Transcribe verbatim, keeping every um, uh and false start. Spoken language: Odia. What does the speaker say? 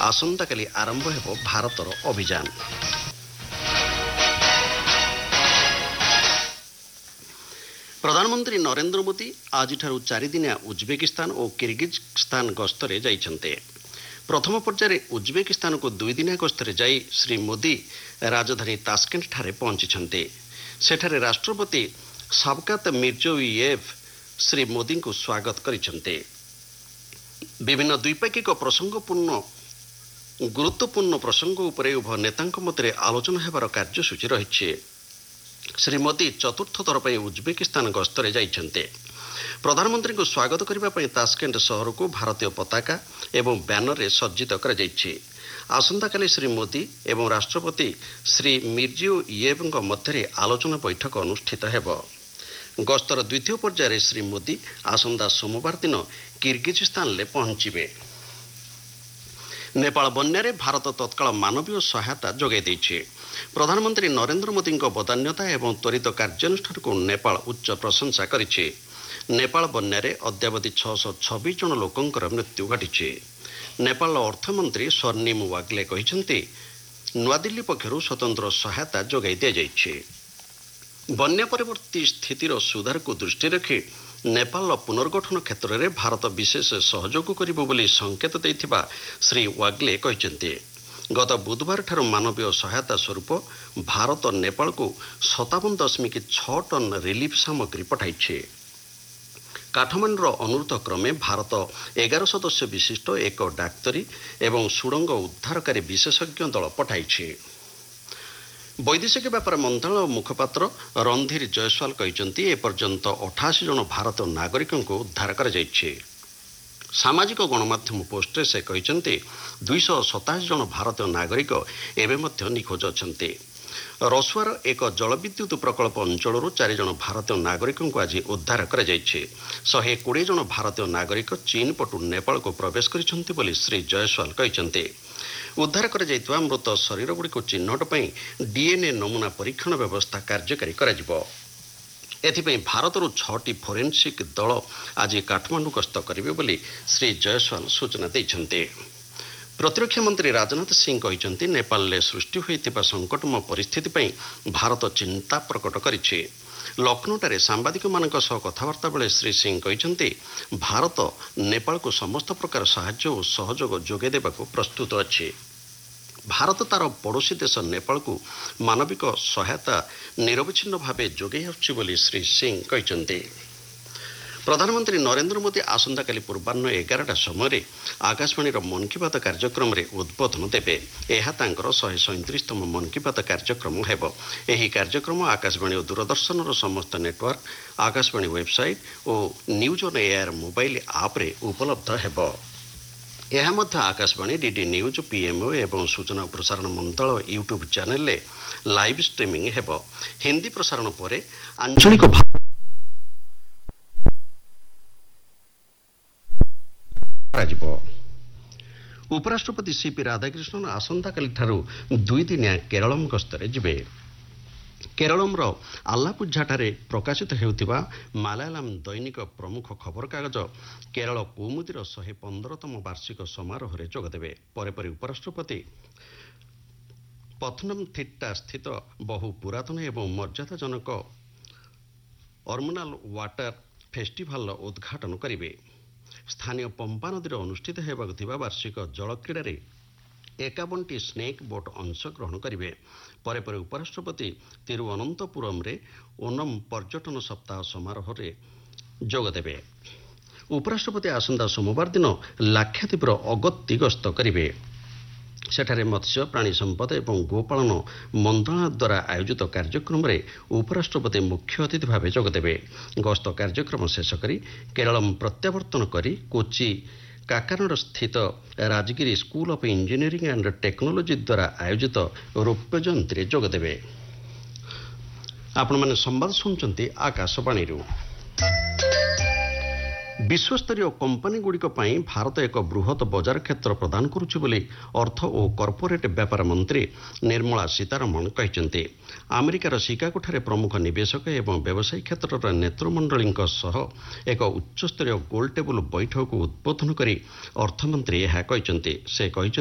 ଆସନ୍ତାକାଲି ଆରମ୍ଭ ହେବ ଭାରତର ଅଭିଯାନ। ପ୍ରଧାନମନ୍ତ୍ରୀ ନରେନ୍ଦ୍ର ମୋଦି ଆଜିଠାରୁ ଚାରିଦିନିଆ ଉଜବେକିସ୍ତାନ ଓ କିର୍ଗିଜସ୍ତାନ ଗସ୍ତରେ ଯାଇଛନ୍ତି। ପ୍ରଥମ ପର୍ଯ୍ୟାୟରେ ଉଜବେକିସ୍ତାନକୁ ଦୁଇଦିନିଆ ଗସ୍ତରେ ଯାଇ ଶ୍ରୀ ମୋଦି ରାଜଧାନୀ ତାସ୍କେଣ୍ଟଠାରେ ପହଞ୍ଚିଛନ୍ତି। ସେଠାରେ ରାଷ୍ଟ୍ରପତି ଶାବକାତ ମିର୍ଜିୟୋୟେଭ୍ ଶ୍ରୀ ମୋଦିଙ୍କୁ ସ୍ୱାଗତ କରିଛନ୍ତି। ବିଭିନ୍ନ ଦ୍ୱିପାକ୍ଷିକ ପ୍ରସଙ୍ଗପୂର୍ଣ୍ଣ ଗୁରୁତ୍ୱପୂର୍ଣ୍ଣ ପ୍ରସଙ୍ଗ ଉପରେ ଉଭୟ ନେତାଙ୍କ ମଧ୍ୟରେ ଆଲୋଚନା ହେବାର କାର୍ଯ୍ୟସୂଚୀ ରହିଛି। ଶ୍ରୀ ମୋଦି ଚତୁର୍ଥ ଥର ପାଇଁ ଉଜବେକିସ୍ତାନ ଗସ୍ତରେ ଯାଇଛନ୍ତି। ପ୍ରଧାନମନ୍ତ୍ରୀଙ୍କୁ ସ୍ୱାଗତ କରିବା ପାଇଁ ତାସ୍କେଣ୍ଟ ସହରକୁ ଭାରତୀୟ ପତାକା ଏବଂ ବ୍ୟାନରରେ ସଜ୍ଜିତ କରାଯାଇଛି। ଆସନ୍ତାକାଲି ଶ୍ରୀ ମୋଦି ଏବଂ ରାଷ୍ଟ୍ରପତି ଶ୍ରୀ ମିର୍ଜିୟୋୟେଭ୍ଙ୍କ ମଧ୍ୟରେ ଆଲୋଚନା ବୈଠକ ଅନୁଷ୍ଠିତ ହେବ। ଗସ୍ତର ଦ୍ୱିତୀୟ ପର୍ଯ୍ୟାୟରେ ଶ୍ରୀ ମୋଦି ଆସନ୍ତା ସୋମବାର ଦିନ କିର୍ଗିଜସ୍ତାନରେ ପହଞ୍ଚିବେ। ନେପାଳ ବନ୍ୟାରେ ଭାରତ ତତ୍କାଳ ମାନବୀୟ ସହାୟତା ଯୋଗାଇ ଦେଇଛି। ପ୍ରଧାନମନ୍ତ୍ରୀ ନରେନ୍ଦ୍ର ମୋଦିଙ୍କ ବଦାନ୍ୟତା ଏବଂ ତ୍ୱରିତ କାର୍ଯ୍ୟାନୁଷ୍ଠାନକୁ ନେପାଳ ଉଚ୍ଚ ପ୍ରଶଂସା କରିଛି। ନେପାଳ ବନ୍ୟାରେ ଅଦ୍ୟାବଧି ଛଅଶହ ଛବିଶ ଜଣ ଲୋକଙ୍କର ମୃତ୍ୟୁ ଘଟିଛି। ନେପାଳର ଅର୍ଥମନ୍ତ୍ରୀ ସ୍ୱର୍ଣ୍ଣିମ ୱାଗ୍ଲେ କହିଛନ୍ତି, ନୂଆଦିଲ୍ଲୀ ପକ୍ଷରୁ ସ୍ୱତନ୍ତ୍ର ସହାୟତା ଯୋଗାଇ ଦିଆଯାଇଛି। ବନ୍ୟା ପରବର୍ତ୍ତୀ ସ୍ଥିତିର ସୁଧାରକୁ ଦୃଷ୍ଟିରେ ରଖି ନେପାଳର ପୁନର୍ଗଠନ କ୍ଷେତ୍ରରେ ଭାରତ ବିଶେଷ ସହଯୋଗ କରିବ ବୋଲି ସଂକେତ ଦେଇଥିବା ଶ୍ରୀ ୱାଗ୍ଲେ କହିଛନ୍ତି। ଗତ ବୁଧବାରଠାରୁ ମାନବୀୟ ସହାୟତା ସ୍ୱରୂପ ଭାରତ ନେପାଳକୁ ସତାବନ ଦଶମିକ ଛଅ ଟନ୍ ରିଲିଫ୍ ସାମଗ୍ରୀ ପଠାଇଛି। କାଠମାଣ୍ଡୁର ଅନୁରୋଧ କ୍ରମେ ଭାରତ ଏଗାର ସଦସ୍ୟ ବିଶିଷ୍ଟ ଏକ ଡାକ୍ତରୀ ଏବଂ ସୁଡ଼ଙ୍ଗ ଉଦ୍ଧାରକାରୀ ବିଶେଷଜ୍ଞ ଦଳ ପଠାଇଛି। ବୈଦେଶିକ ବ୍ୟାପାର ମନ୍ତ୍ରଣାଳୟ ମୁଖପାତ୍ର ରଣଧୀର ଜୟସ୍ୱାଲ କହିଛନ୍ତି, ଏପର୍ଯ୍ୟନ୍ତ ଅଠାଅଶୀ ଜଣ ଭାରତୀୟ ନାଗରିକଙ୍କୁ ଉଦ୍ଧାର କରାଯାଇଛି। ସାମାଜିକ ଗଣମାଧ୍ୟମ ପୋଷ୍ଟରେ ସେ କହିଛନ୍ତି, ଦୁଇଶହ ସତାଅଶୀ ଜଣ ଭାରତୀୟ ନାଗରିକ ଏବେ ମଧ୍ୟ ନିଖୋଜ ଅଛନ୍ତି। ରସୁଆର ଏକ ଜଳବିଦ୍ୟୁତ ପ୍ରକଳ୍ପ ଅଞ୍ଚଳରୁ ଚାରିଜଣ ଭାରତୀୟ ନାଗରିକଙ୍କୁ ଆଜି ଉଦ୍ଧାର କରାଯାଇଛି। ଶହେ କୋଡ଼ିଏ ଜଣ ଭାରତୀୟ ନାଗରିକ ଚୀନ ପଟୁ ନେପାଳକୁ ପ୍ରବେଶ କରିଛନ୍ତି ବୋଲି ଶ୍ରୀ ଜୟସ୍ୱାଲ କହିଛନ୍ତି। ଉଦ୍ଧାର କରାଯାଇଥିବା ମୃତ ଶରୀରଗୁଡ଼ିକୁ ଚିହ୍ନଟ ପାଇଁ ଡିଏନ୍ଏ ନମୁନା ପରୀକ୍ଷଣ ବ୍ୟବସ୍ଥା କାର୍ଯ୍ୟକାରୀ କରାଯିବ। ଏଥିପାଇଁ ଭାରତରୁ ଛଅଟି ଫୋରେନ୍ସିକ୍ ଦଳ ଆଜି କାଠମାଣ୍ଡୁ ଗସ୍ତ କରିବେ ବୋଲି ଶ୍ରୀ ଜୟସ୍ୱାଲ ସୂଚନା ଦେଇଛନ୍ତି। ପ୍ରତିରକ୍ଷା ମନ୍ତ୍ରୀ ରାଜନାଥ ସିଂ କହିଛନ୍ତି, ନେପାଳରେ ସୃଷ୍ଟି ହୋଇଥିବା ସଙ୍କଟମୟ ପରିସ୍ଥିତି ପାଇଁ ଭାରତ ଚିନ୍ତା ପ୍ରକଟ କରିଛି। ଲକ୍ଷ୍ନୌଠାରେ ସାମ୍ବାଦିକମାନଙ୍କ ସହ କଥାବାର୍ତ୍ତା ବେଳେ ଶ୍ରୀ ସିଂ କହିଛନ୍ତି, ଭାରତ ନେପାଳକୁ ସମସ୍ତ ପ୍ରକାର ସାହାଯ୍ୟ ଓ ସହଯୋଗ ଯୋଗାଇ ଦେବାକୁ ପ୍ରସ୍ତୁତ ଅଛି। ଭାରତ ତାର ପଡ଼ୋଶୀ ଦେଶ ନେପାଳକୁ ମାନବିକ ସହାୟତା ନିରବଚ୍ଛିନ୍ନ ଭାବେ ଯୋଗାଇ ଆସୁଛି ବୋଲି ଶ୍ରୀ ସିଂ କହିଛନ୍ତି। ପ୍ରଧାନମନ୍ତ୍ରୀ ନରେନ୍ଦ୍ର ମୋଦି ଆସନ୍ତାକାଲି ପୂର୍ବାହ୍ନ ଏଗାରଟା ସମୟରେ ଆକାଶବାଣୀର ମନ୍ କି ବାତ୍ କାର୍ଯ୍ୟକ୍ରମରେ ଉଦ୍ବୋଧନ ଦେବେ। ଏହା ତାଙ୍କର ଶହେ ସଇଁତିରିଶତମ ମନ୍ କି ବାତ୍ କାର୍ଯ୍ୟକ୍ରମ ହେବ। ଏହି କାର୍ଯ୍ୟକ୍ରମ ଆକାଶବାଣୀ ଓ ଦୂରଦର୍ଶନର ସମସ୍ତ network, Akashvani website O news on air mobile ଆପ୍ରେ ଉପଲବ୍ଧ ହେବ। ଏହା ମଧ୍ୟ ଆକାଶବାଣୀ, ଡିଡି ନ୍ୟୁଜ୍, ପିଏମ୍ଓ ଏବଂ ସୂଚନା ଓ ପ୍ରସାରଣ ମନ୍ତ୍ରଣାଳୟ ୟୁଟ୍ୟୁବ୍ ଚ୍ୟାନେଲରେ ଲାଇଭ୍ ଷ୍ଟ୍ରିମିଂ ହେବ। ହିନ୍ଦୀ ପ୍ରସାରଣ ପରେ ଆଞ୍ଚଳିକ କରାଯିବ। ଉପରାଷ୍ଟ୍ରପତି ସିପି ରାଧାକୃଷ୍ଣନ ଆସନ୍ତାକାଲିଠାରୁ ଦୁଇଦିନିଆ କେରଳମ ଗସ୍ତରେ ଯିବେ। କେରଳମର ଆଲ୍ଲାପୁଝାଠାରେ ପ୍ରକାଶିତ ହେଉଥିବା ମାଲାୟାଲାମ ଦୈନିକ ପ୍ରମୁଖ ଖବରକାଗଜ କେରଳ କୌମୁଦୀର ଶହେ ପନ୍ଦରତମ ବାର୍ଷିକ ସମାରୋହରେ ଯୋଗଦେବେ। ପରେ ପରେ ଉପରାଷ୍ଟ୍ରପତି ପଥନମଥିଟ୍ଟା ସ୍ଥିତ ବହୁ ପୁରାତନ ଏବଂ ମର୍ଯ୍ୟାଦାଜନକ ଅର୍ମନାଲ ୱାଟର ଫେଷ୍ଟିଭାଲର ଉଦ୍ଘାଟନ କରିବେ। ସ୍ଥାନୀୟ ପମ୍ପା ନଦୀରେ ଅନୁଷ୍ଠିତ ହେବାକୁ ଥିବା ବାର୍ଷିକ ଜଳ କ୍ରୀଡ଼ାରେ ଏକାବନଟି ସ୍ନେକ୍ ବୋଟ୍ ଅଂଶଗ୍ରହଣ କରିବେ। ପରେ ପରେ ଉପରାଷ୍ଟ୍ରପତି ତିରୁଅନନ୍ତପୁରମରେ ଓନମ୍ ପର୍ଯ୍ୟଟନ ସପ୍ତାହ ସମାରୋହରେ ଯୋଗଦେବେ। ଉପରାଷ୍ଟ୍ରପତି ଆସନ୍ତା ସୋମବାର ଦିନ ଲାକ୍ଷାଦ୍ୱୀପର ଅଗତ୍ତି ଗସ୍ତ କରିବେ। ସେଠାରେ ମତ୍ସ୍ୟ, ପ୍ରାଣୀ ସମ୍ପଦ ଏବଂ ଗୋପାଳନ ମନ୍ତ୍ରଣାଳୟ ଦ୍ୱାରା ଆୟୋଜିତ କାର୍ଯ୍ୟକ୍ରମରେ ଉପରାଷ୍ଟ୍ରପତି ମୁଖ୍ୟ ଅତିଥି ଭାବେ ଯୋଗଦେବେ। ଗସ୍ତ କାର୍ଯ୍ୟକ୍ରମ ଶେଷ କରି କେରଳମ୍ ପ୍ରତ୍ୟାବର୍ତ୍ତନ କରି କୋଚି କାକାନାଡ ସ୍ଥିତ Rajgir school of engineering and technology ଦ୍ୱାରା ଆୟୋଜିତ ରୌପ୍ୟ ଜୟନ୍ତୀରେ ଯୋଗଦେବେ। ଆପଣମାନେ ସମ୍ବାଦ ଶୁଣୁଛନ୍ତି ଆକାଶବାଣୀରୁ। ବିଶ୍ୱସ୍ତରୀୟ କମ୍ପାନୀଗୁଡ଼ିକ ପାଇଁ ଭାରତ ଏକ ବୃହତ ବଜାର କ୍ଷେତ୍ର ପ୍ରଦାନ କରୁଛି ବୋଲି ଅର୍ଥ ଓ କର୍ପୋରେଟ୍ ବ୍ୟାପାର ମନ୍ତ୍ରୀ ନିର୍ମଳା ସୀତାରମଣ କହିଛନ୍ତି। ଆମେରିକାର ଶିକାଗୋଠାରେ ପ୍ରମୁଖ ନିବେଶକ ଏବଂ ବ୍ୟବସାୟୀ କ୍ଷେତ୍ରର ନେତୃମଣ୍ଡଳୀଙ୍କ ସହ ଏକ ଉଚ୍ଚସ୍ତରୀୟ ଗୋଲଟେବୁଲ ବୈଠକକୁ ଉଦ୍ବୋଧନ କରି ଅର୍ଥମନ୍ତ୍ରୀ ଏହା କହିଛନ୍ତି। ସେ କହିଛନ୍ତି